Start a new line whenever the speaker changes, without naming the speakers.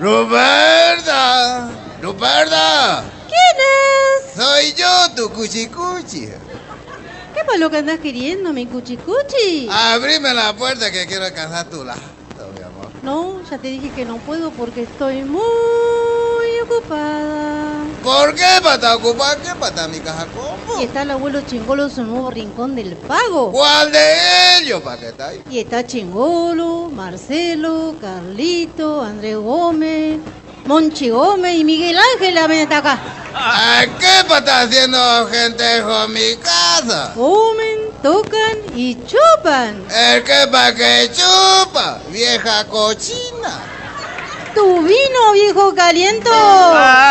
¡Ruperta! ¡Ruperta!
¿Quién es?
Soy yo, tu cuchicuchi.
¿Qué es lo que andás queriendo, mi cuchicuchi?
Abrime la puerta que quiero alcanzar tu lado, mi amor.
No, ya te dije que no puedo porque estoy muy ocupada.
¿Por qué pata ocupada? ¿Qué pata mi caja combo?
Y está el abuelo Chingolo en su nuevo rincón del pago.
¿Cuál de ellos, pa' qué está ahí?
Y está Chingolo, Marcelo, Carlito, Andrés Gómez, Monchi Gómez y Miguel Ángel también está acá.
¿Qué pata haciendo gente con mi casa?
Comen, tocan y chupan.
El que pa' que chupa, vieja cochina.
Tu vino, viejo caliento.